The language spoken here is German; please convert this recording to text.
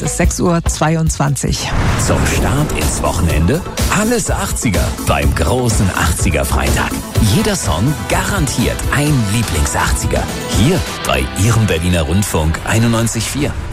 ist 6:22 Uhr. Zum Start ins Wochenende alles 80er beim großen 80er Freitag. Jeder Song garantiert ein Lieblings-80er. Hier bei Ihrem Berliner Rundfunk 91,4.